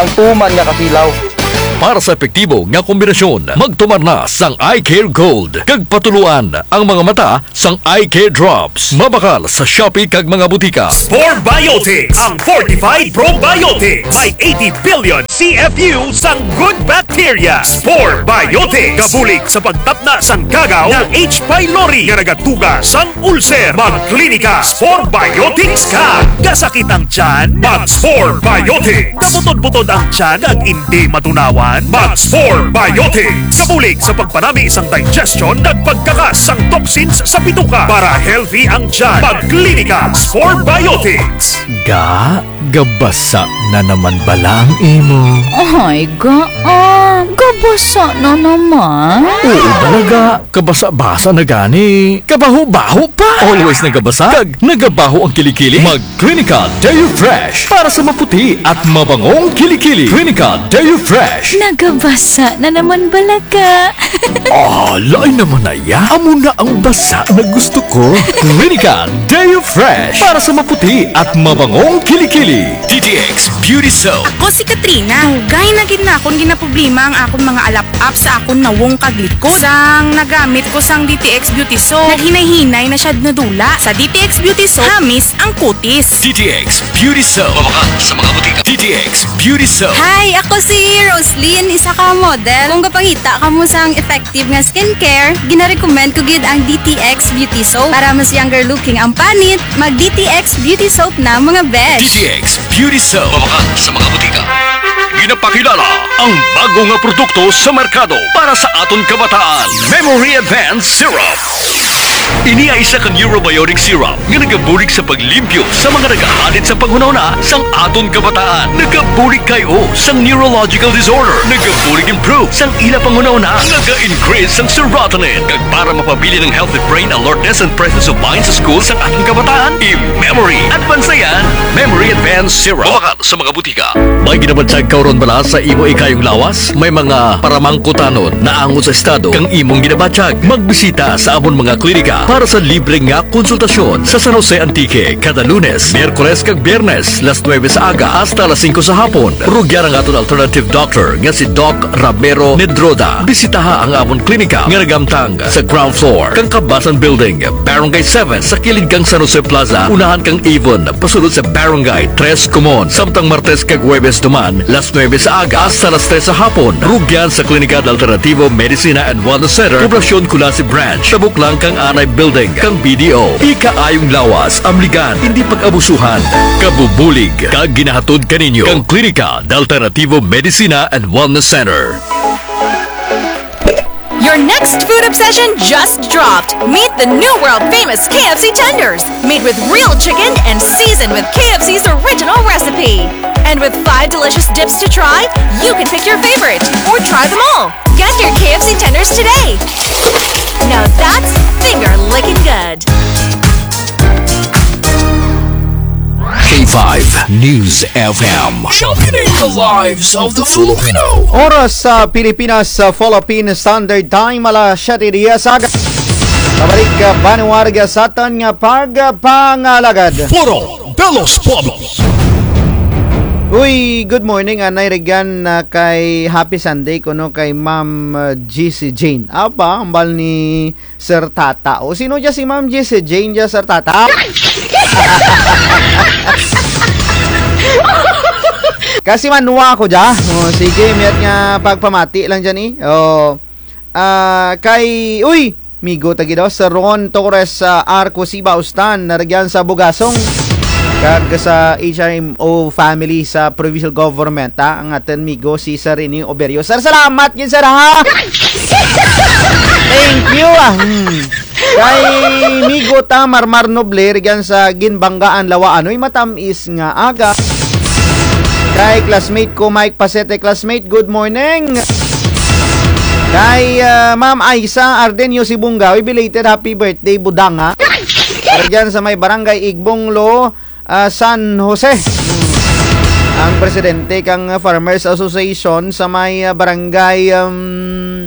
ang tuman nga kasilaw. Para sa epektibo nga kombinasyon, magtumar na sang Eye Care Gold. Kag patuluan ang mga mata sang Eye Care Drops. Mabakal sa Shopee kag mga butika. Spore Biotics, ang Fortified Probiotics. May 80 billion CFU sang good bacteria. Spore Biotics, kabulig sa pagtapna sang kagaw ng H. pylori nga nagatuga sang ulcer. Magklinika, Spore Biotics ka. Kasakit ang tiyan, mag Spore Biotics. Kabutod-butod ang tiyan at hindi matunawan, mag Spore Biotics. Kabulig sa pagpanami isang digestion at pagkakas ang toxins sa bituka para healthy ang tiyan. Magklinika, Spore Biotics. Gabasa na naman bala ang imo. Ay, gabasa na naman. Oo balaga, kabasa-basa na gani. Kabaho-baho pa. Always nagabasa, kag nagabaho ang kilikili. Mag-Clinica Deo Fresh para sa maputi at mabangong kilikili. Clinica Deo Fresh. Nagabasa na naman balaga. Lain naman na ya. Amo na ang basa na gusto ko. Clinica Deo Fresh para sa maputi at mabangong kilikili. DTX Beauty Soap. Ako si Katrina. Gay na gid na akong ginaproblema ang akong mga alap-up sa akong nawong kaglikod. Sang nagamit ko sang DTX Beauty Soap, naghinay-hinay na siya nadula. Sa DTX Beauty Soap, hamis ang kutis. DTX Beauty Soap. Mabakal sa mga butika. DTX Beauty Soap. Hi, ako si Roslyn, isa ka model. Kung kapangita ka mo sang effective nga skincare, gina-recommend ko gid ang DTX Beauty Soap. Para mas younger looking ang panit, mag DTX Beauty Soap na mga besh. DTX Beauty Soap. Mabakal sa mga butika. Ginapakilala ang bago nga produkto sa merkado para sa aton kabataan. Memory Advanced Syrup. Ini ay isa kang Eurobiotic Syrup nga nagabulig sa paglimpyo sa mga nagahalid sa panghunahuna sang aton kabataan. Nagabulig kayo sang neurological disorder. Nagabulig improve sang ila panghunahuna. Naga-increase sang serotonin. Kag para mapabili ng healthy brain alertness and presence of mind sa school sang ating kabataan, i-Memory Advance yan. Memory Advanced Syrup. Mabakal sa mga butika. May ginabadsag kauron bala sa imo ikayong lawas? May mga paramangkutanon na angon sa estado kang imong ginabadsag. Magbisita sa amon mga klinika para sa libre nga konsultasyon sa San Jose Antique kada Lunes, Miyerkules kag Biyernes, las 9 sa aga hasta las 5 sa hapon. Rugyan ang aton alternative doctor nga si Doc Ramiro Nedroda. Bisitaha ang amon klinika nga nagamtang sa ground floor kang Kabasan Building, Barangay 7 sa kilid kang San Jose Plaza. Unahan kang Avon pasulod sa Barangay 3 Comon. Samtang Martes kag Huwebes duman, las 9 sa aga hasta las 3 sa hapon. Rugyan sa Klinika Alternativo Medicina and Wellness Center, Poblacion Kulasi Branch. Tabuk lang kang Anay Building kang BDO. Ikaayong lawas, amligan, hindi pag-abusuhan. Kabubulig, kag ginahatod kaninyo kang Klinika Alternativo Medicina and Wellness Center. Your next food obsession just dropped. Meet the new world-famous KFC tenders, made with real chicken and seasoned with KFC's original recipe. And with 5 delicious dips to try, you can pick your favorite or try them all. Get your KFC tenders today. Now that's finger-licking good. K5 News FM. Championing the lives of the Filipino. Oras sa Pilipinas sa Philippine Standard Time, alas 7 dias aga. Kabalik Banuarga sa aton nga pagpangalagad. Puro Belos Pueblos. Uy, good morning, Anay Regan, kay Happy Sunday ko no kay Ma'am GC Jane. Aba, ambal ni Sir Tata. O sino dyan si Ma'am GC Jane dyan, Sir Tata? Kasi manuwa ko dyan. O, sige, mayat nga pagpamati lang dyan eh. O, kay, uy, migo tagi daw, Sir Ron Torres Arco Sibaustan, naragyan sa Bugasong. Kag sa HMO family sa provincial government ang atin migo si Sir Rini Oberio. Sir, salamat yun, Sir, ha? Thank you, Kay migo ta Marmar Noble rigan sa Ginbanggaan Lawa ano'y matamis nga aga. Kay classmate ko Mike Pasete, classmate, good morning. Kay Ma'am Aisa Ardenio Sibungawi, belated happy birthday, budanga. Rigan sa may barangay Igbonglo, San Jose. Ang presidente kang Farmers Association sa may barangay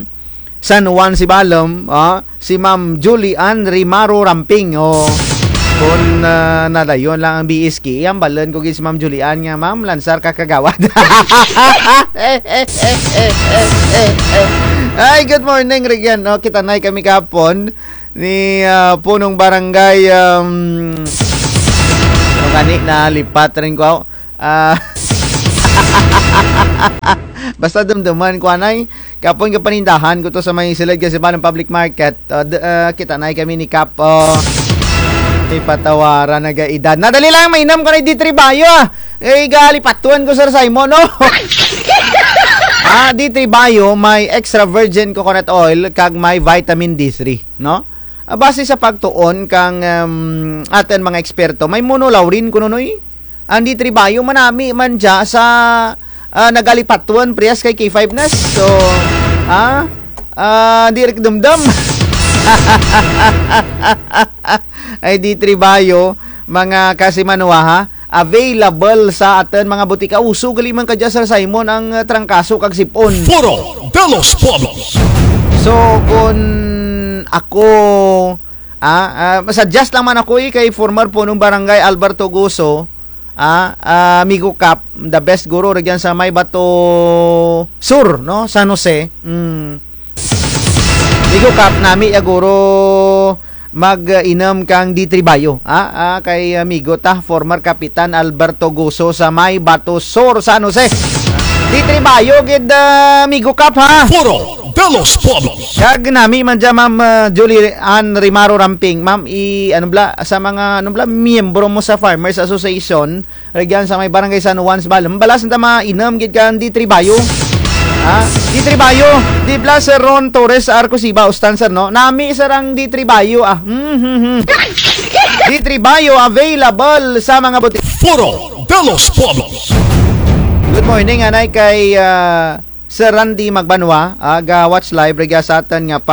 San Juan Sibalom, si Ma'am Julie Ann Rimaro Ramping. Kung nadayon lang ang BSK, ang balan ko si Ma'am Julian nga, Ma'am, lansar ka kagawad. Ay, good morning, Regyan. No, kita na kami kapon ni punong barangay gani na lipat rin ko. Basta damdaman ko anay kapon ka panindahan ko to sa may silid kasi ba ng public market. Kita na kami ni Kap may patawaran na gaedad. Nadali lang mainam ko na D3 Bayo. Galipatuan ko Sir Simon, no? D3 Bayo may extra virgin coconut oil kag may vitamin D3, no? Base sa pagtuon kang aten mga eksperto, may monolaurin kuno noy. Ang D3 Bayo manami man dya sa nagalipatuan priyas kay K5 nas. So, direk dumdum. Ay D3 Bayo mga kasimanwa ha, available sa atin mga butika. Uso gali man kadya Sir Simon ang trangkaso kag sipon. Foro de los Pueblos. So kung ako suggest lang man ako kay former punong barangay Alberto Guso, Amigo Kap, the best guro regyan sa May Bato Sur, no, San Jose. Amigo Kap nami ya guro mag-inam kang D3 Bayo. Kay amigo ta, former Kapitan Alberto Guso sa May Bato Sur, San Jose. D3 Bayo, gid amigo Kap ha. Foro de los Pueblos. Kag nami man dyan, Ma'am Julie Ann Rimaro Ramping. Ma'am, sa mga miyembro mo sa Farmers Association, regyan sa may barangay San Juan, Balam, balas na ma-inam gid kang D3 Bayo. D3 Bayo, di plus Sir Ron Torres Arcosiba Ustanser, no? Nami sarang D3 Bayo, D3 Bayo available sa mga butik. Foro de los Pueblos. Good morning, anay kay Sir Randy Magbanwa, watch live regya sa atin nga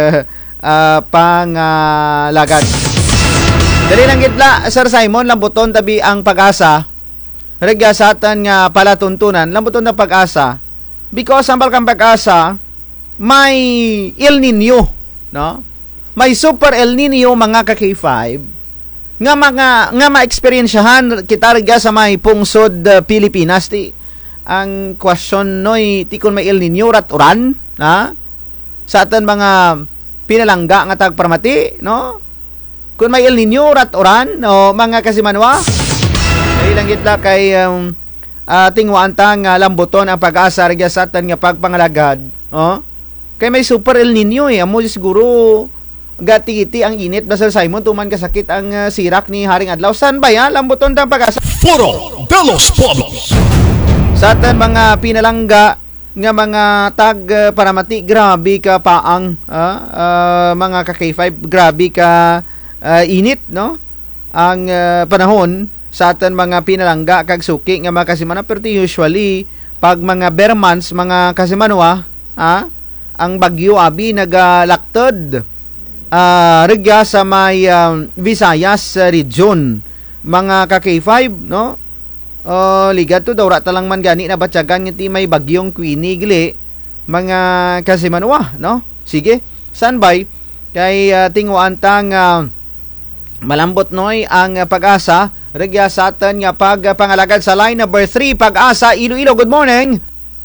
panglagad. Dali lang gitla, Sir Simon, lambuton tabi ang pag-asa. Regya sa atin nga palatuntunan, lambuton na pag-asa. Because ang balkang pag-asa, may El Nino, no? May super El Nino mga ka-K5 nga ma-experiensyahan kita regya sa may pungsod Pilipinas. Ang question noy, tikon may El Nino rat uran, sa atin mga pinalangga nga tagparmati, no? Kung may El Nino rat uran, no, mga kasimanwa, ay lang gitla kay tingwaan ta nga lambuton ang pag-asa regya sa atin nga pagpangalagad, kay may super El Nino amo siguro gati-iti ang init ba Sir Simon tuman kasakit ang sirak ni Haring Adlaw. San ba ya lambuton ta ang pag-asa? Foro de los Pueblos. Sa atin mga pinalangga nga mga tag paramati, grabe ka paang mga ka-K5, grabe ka init, no? Ang panahon sa atin mga pinalangga kag suki nga mga kasimana, pero usually pag mga bare months mga kasimanwa, ang bagyo abi nagalaktod regya sa may Visayas region mga ka-K5, no? Ligat to daw rata lang man gani na batyagan ngiti may bagyong Queenie gili mga kasimanwa, no? Sige, standby kay tingwaan tang malambot noy ang pag-asa regya sa atin nga pagpangalagad sa line number 3 Pag-asa Iloilo. Good morning.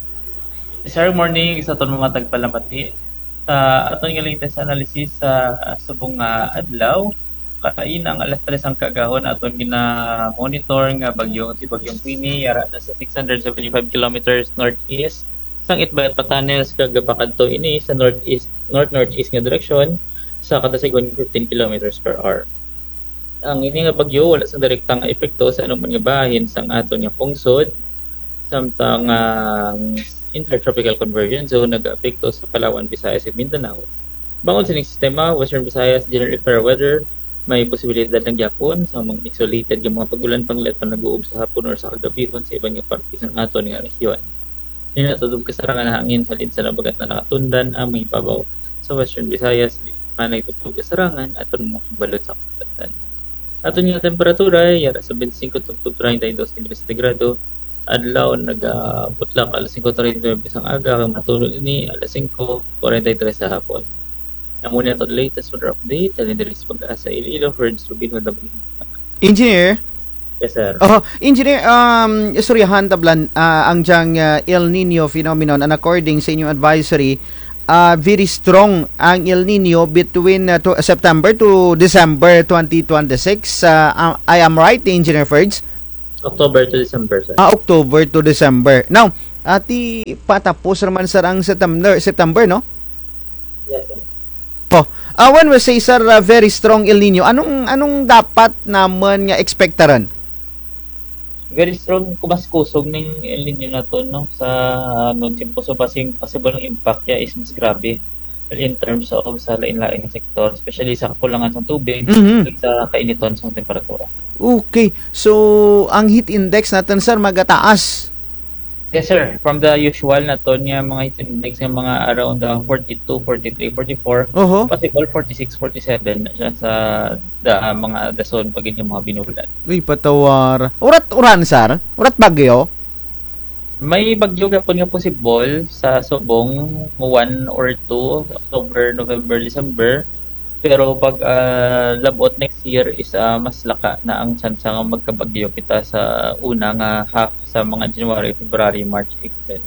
Sir, morning sa aton mga tagpalamati. Sa aton nga latest analysis sa subong adlaw, kainang alas 3 ang kagahon aton gina-monitor nga bagyong Queenie yara na sa 675 kilometers northeast sang Itbayat Patanes kag gapakadto ini sa northeast nga direksyon sa kada segundo 15 kilometers per hour. Ang ini nga bagyo wala sa direktang epekto sa anumang nga bahin sang aton nga pungsod samtang intertropical convergence zone nag-apekto sa Palawan, Visayas ug Mindanao. Bangod sa ning sistema, Western Visayas generally fair weather, may posibilidad ng gyapon sa mga isolated nga mga pagulan panglit pa nag-uob sa hapon or sa kagabihon sa ibang nga parte sang aton nga rehiyon. Ninatudog kasarangan na hangin halin sa nabagat na nakatundan ang mga ibabaw sa Western Visayas panay tutog kasarangan aton mga balot sa kagatan. Aton nga temperatura yara sa 25 to 32 degrees Centigrado. Adlaw nagabutlak alas 5:39 isang aga kang matulog ini alas 5:43 sa hapon. Amo na to the latest weather update. Talin diri sa pag-asa Iloilo, Herds Rubin with the Engineer. Yes, sir. Engineer, istoryahan tablan ang diyang El Nino phenomenon, and according sa inyong advisory, very strong ang El Nino between September to December 2026. I am right, Engineer Ferds? October to December, sir. October to December. Now, ati patapos naman sir ang September, no? Yes, sir. When we say sir, very strong El Nino, anong dapat naman nga expectaran? Very strong kumaskusog ng El Nino na to, no? Sa tiempo, so basing possible ng impact is mas grabe in terms of sa lain-lain ng sektor, especially sa kakulangan ng tubig, sa kainiton sa temperatura. Okay, so ang heat index natin sir magataas. Yes, sir. From the usual na to niya mga heat index ng mga around 42, 43, 44, possible 46, 47 na siya sa mga dason pag yung mga binulan. Uy, patawar. Urat-uran, sir? Urat bagyo? May bagyo gapon nga possible sa subong 1 or 2, October, November, December. Pero pag labot next year is mas laka na ang chance nga magkabagyo kita sa unang half sa mga January, February, March, April.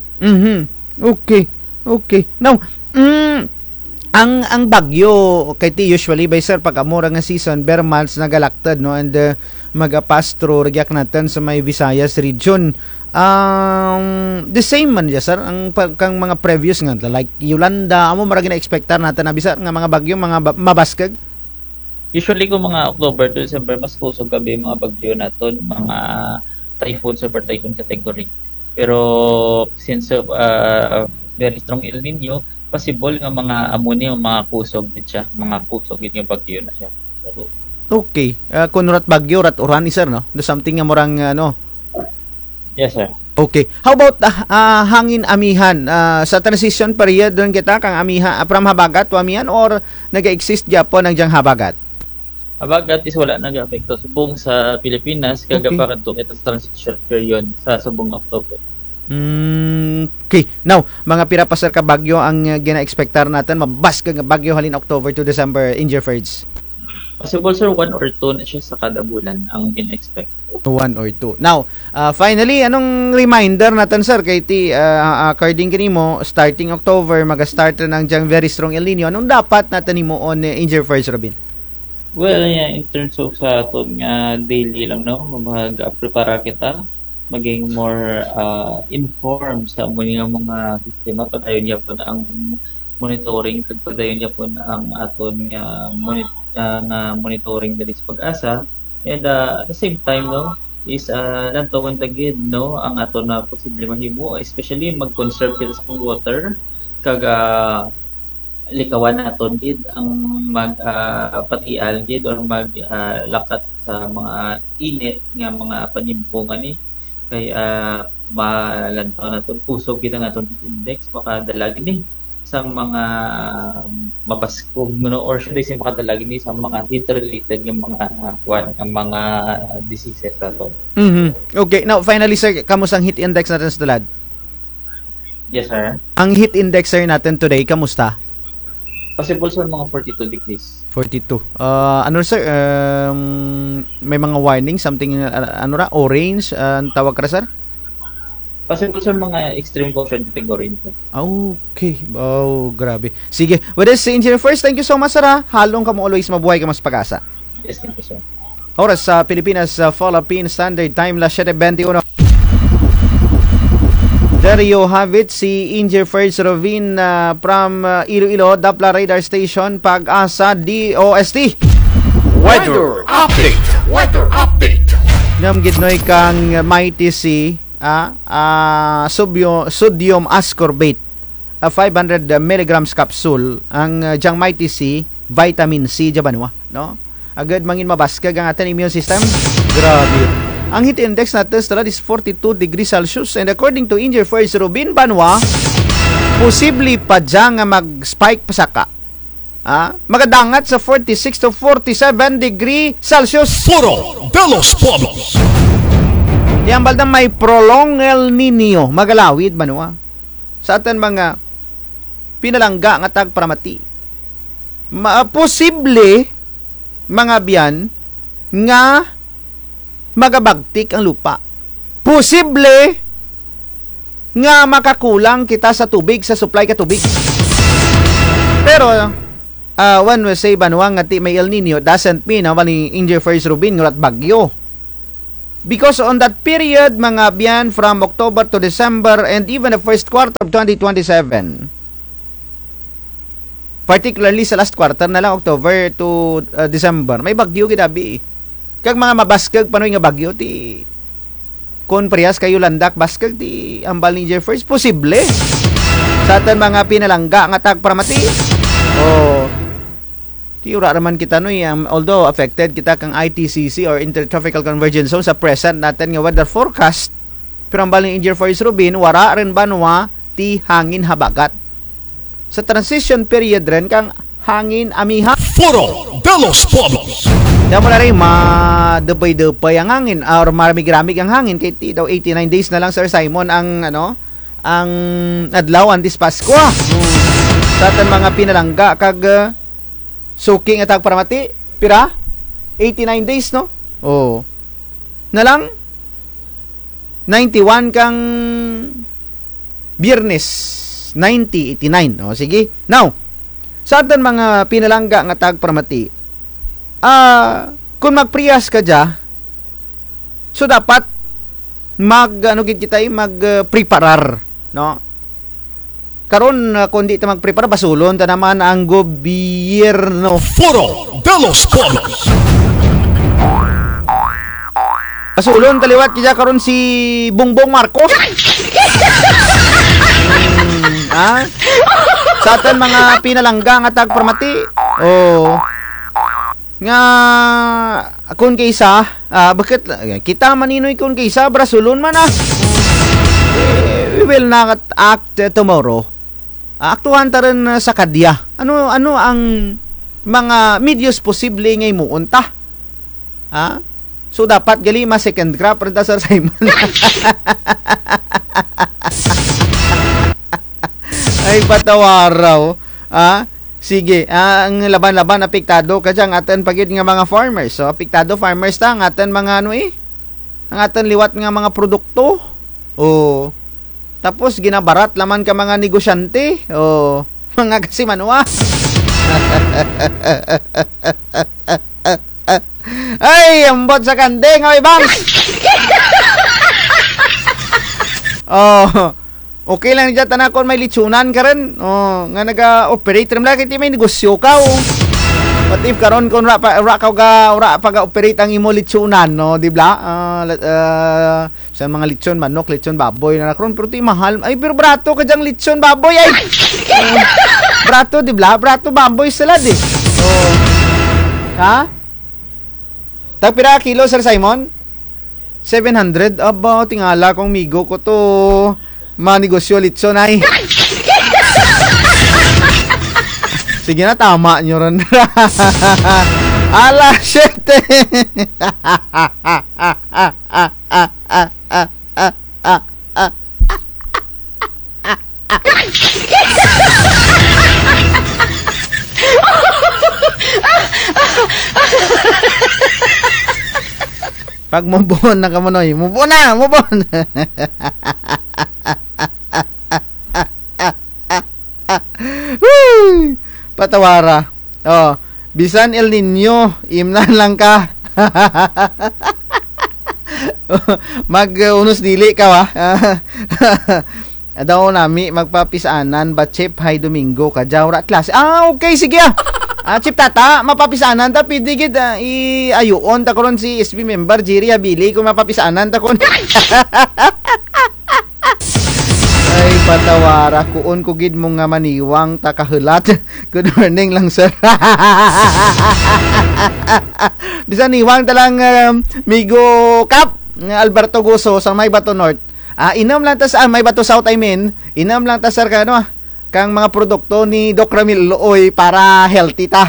Okay. Now, ang bagyo kay ti usually by sir pag amora nga season bare months nagalaktad, no, and magapass through regyak natin sa may Visayas region. The same man sir ang kang mga previous nga like Yolanda, amo maragi na expectar natin na bisa nga mga bagyo mga mabaskag. Usually kung mga October to December mas kusog gabi mga bagyo naton, mga typhoon, super typhoon category. Pero since very strong El Nino, possible nga mga ammonia mga kusog din siya, mga kusog din yung bagyo na siya. Okay, kung rat bagyo rat uran sir, no, the something nga morang Yes, sir. Okay. How about hangin amihan? Sa transition period doon kita kang amihan from habagat to amihan or nag-exist gyapon ang jang habagat? Habagat is wala nag-apekto subong sa Pilipinas kaya pa kadto ito sa transition period sa subong October. Okay. Now, mga pira pa sir ka bagyo ang gina-expectar natin mabas ka nga bagyo halin October to December in your Ferds? Possible sir 1 or 2 na siya sa kada bulan ang in-expect. 1 or 2. Now, finally, anong reminder natin sir kay ti according kanimo starting October mag-start na ng jang very strong El Nino, anong dapat natin nimo on Injure First, Robin? Well, yeah, in terms of sa aton nga daily lang, no, mag-prepara kita maging more informed sa mga sistema padayon niya po ang monitoring padayon niya po ang aton nga monitoring dali sa pag-asa. And at the same time, no, is lantawan tagid, no, ang ato na posible mahimo, especially mag-conserve kita sa water kag likawan naton gid ang patial gid or lakat sa mga init nga mga panimpungan ni kay malantaw naton pusog gid ang aton index makadalag ni sa mga mabaskog, no, or should I say makadalag ni sa mga heat-related ng mga diseases ato. Okay, now finally sir, kamusta ang heat index natin sa tulad? Yes, sir. Ang heat index sir natin today, kamusta? Possible sir mga 42 degrees. 42. Ano sir, may mga warning, something orange, tawag ka sir? Possible sir mga extreme caution category nito. Okay. Oh, grabe. Sige. With this, Engineer First, thank you so much sir ha. Halong ka mo always, mabuhay ka mas pag-asa. Yes, thank you sir. Oras sa Pilipinas, Philippine Standard Time, las 7:21. There you have it, si Engineer First Rovin from Iloilo, Dapla Radar Station, Pag-asa, DOST. Weather update. Namgidnoy kang Mighty C, sodium ascorbate, 500 milligrams capsule, ang Jang Mighty C, vitamin C, jabanwa, no? Agad mangin mabaskag ang ating immune system. Grabe. Ang heat index natin sa is 42 degrees Celsius, and according to Engineer First Robin Banwa, posible pa dyan nga mag-spike pasaka. Magadangat sa 46 to 47 degree Celsius. Puro Delos Pueblos. Yang baldang may prolong El Nino, magalawid Banwa. Sa atin mga pinalangga nga tagparamati. posible mga biyan nga magabagtik ang lupa. Posible nga makakulang kita sa tubig, sa supply ka tubig. Pero one will say banwang nga may El Nino doesn't mean na wani Angel First Rubin ngulat bagyo. Because on that period, mga biyan, from October to December and even the first quarter of 2027, particularly sa last quarter na lang, October to December, may bagyo gidabi. Kag mga mabaskag panoy nga bagyo, ti kung priyas kayo landak baskag, ti ambal ni Jeffers, posible. Sa atin mga pinalangga nga tagparamati. Tiura naman kita although affected kita kang ITCC or Intertropical Convergence Zone sa present natin nga weather forecast, pero ang baling Angel Force Rubin wara rin banwa ti hangin habagat sa transition period rin kang hangin amiha Foro de los Pueblos. Damo na rin madepay-depay ang hangin or maramig-ramig ang hangin kay ti daw 89 days na lang Sir Simon ang ang adlaw this Pasko. Sa atin mga pinalangga kag suking atag paramati, pira 89 days no? Na lang 91 kang Biyernes 90 89. Sige. Now, sa atin mga pinalangga nga tag paramati, kung magpriyas ka dya, so dapat magpreparar, no? Karon kung di ta magprepare basulon ta naman ang gobyerno. Foro de los Pueblos. Basulon taliwat kaya karon si Bongbong Marcos. Sa atin mga pinalangga nga tagparmati. Nga kung kaysa bakit kita maninoy kung kaysa basulon man we will not act tomorrow. Aktuhan ta rin sa kadya. Ano ang mga medios posible ngay muunta? So dapat gali ma second crop rin ta Sir Simon. Ay patawaraw. Sige, ang laban-laban apektado kadyang aten pagid nga mga farmers. So apektado farmers ta ang aten mga ang aten liwat nga mga produkto. Tapos ginabarat laman ka mga negosyante mga kasimanwa. Ay, ambot sa kandeng oy bangs. Okay lang dyan tanakon may litsunan ka rin. Nga naga-operate rin lang kiti may negosyo ka. What if karon kung ra operate ang imo litsunan, no, di ba? Sa mga litson manok, litson baboy na karon pero ti mahal. Ay pero brato ka jang litson baboy ay. Brato di ba? Brato baboy salad eh. Tagpira kilo Sir Simon? 700. Aba, tingala kong migo ko to manegosyo litson ay. Sige na, tama nyo ron. Ala, shit. Pag mubon na ka mo, Noy. Mubon na, mubon. Patawara. Bisan El Nino, imnan lang ka. Mag-unos dili ka wa. Daw nami magpapisanan ba Chip hay Domingo ka jawra klase. Okay sige Chip tata mapapisanan ta pidigid iayuon ta karon si SB member Jerry Abili kung mapapisanan ta kon. Ay patawara kuon ko gid mo nga maniwang ta kahulat. Good morning lang sir. Bisan niwang ta lang Migo Cap Alberto Guso sa May Bato North. Inom lang ta sa May Bato South inom lang ta sir kang mga produkto ni Doc Ramil Looy para healthy ta.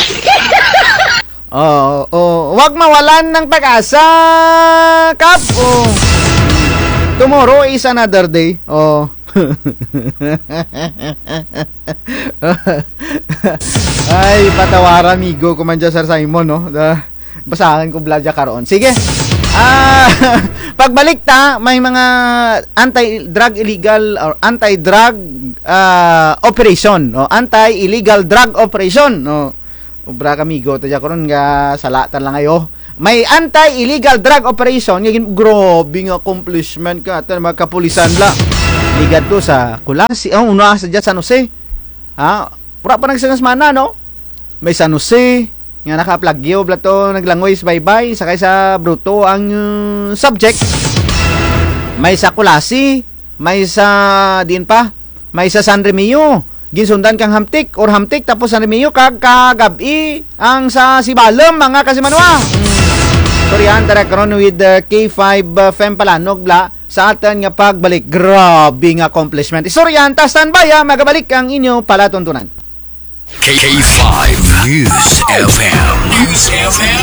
Wag mawalan ng pag-asa Cap. Tomorrow is another day. Ay, patawaran, amigo ko man dyan, Sir Simon, no? Basahan ko bladya karoon. Sige. Pagbalik ta, may mga anti-drug illegal or anti-drug operation, no? Anti-illegal drug operation, no? Ubra kamigo, tadya ko ron nga salatan lang ayo. May anti-illegal drug operation, yung grabe nga accomplishment ka, at magkapulisan la. Ligad to sa Kulasi, una sa dyan San Jose. Pura pa nagsangas mana, no? May San Jose, nga nakaplagyo, blato, naglangoy sa baybay, sakay sa bruto ang subject. May sa Kulasi, may sa, din pa, may sa San Remio, ginsundan kang hamtik, tapos San Remio, kagabi, ang sa Sibalem, mga kasimanwa. Soryan, tara karon with K5 Fem Palanog, bla, sa atin nga pagbalik. Grabe nga accomplishment. Soryan, ta standby, magabalik ang inyo palatuntunan. K5 News FM.